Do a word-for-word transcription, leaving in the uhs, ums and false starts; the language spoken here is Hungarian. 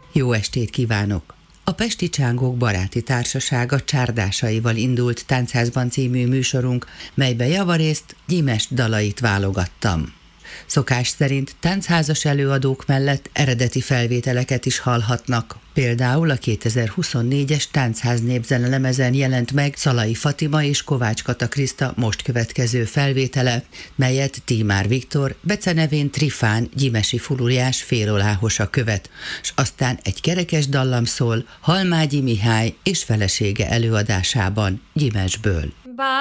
Jó estét kívánok! A Pesti Csángók Baráti Társasága csárdásaival indult Táncházban című műsorunk, melybe javarészt Gyimest dalait válogattam. Szokás szerint táncházas előadók mellett eredeti felvételeket is hallhatnak. Például a kétezer-huszonnégyes Táncház népzene lemezen jelent meg Szalai Fatima és Kovács Kata Kriszta most következő felvétele, melyet Tímár Viktor, becenevén Trifán gyimesi fululiás féloláhosa követ, s aztán egy kerekes dallam szól Halmágyi Mihály és felesége előadásában Gyimesből.